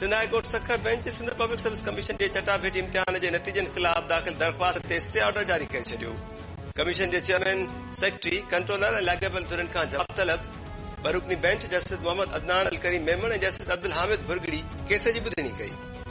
Sindh high court Sukkur bench Sindh public service commission जे चटाभेटी इम्तिहान जे नतीजनि ख़िलाफ़ दाख़िल दरख़्वास्त ते स्टे ऑर्डर जारी करे छॾियो। कमीशन जे चेयरमैन, सेक्रेटरी, कंट्रोलर ऐं लाॻापियल धुरनि खां जवाब तलब। बरुकनी बेंच जस्टिस मोहम्मद अदनान अल करीम मेमन ऐं जस्टिस अब्दुल हामिद भुरगड़ी केस जी ॿुधणी कई।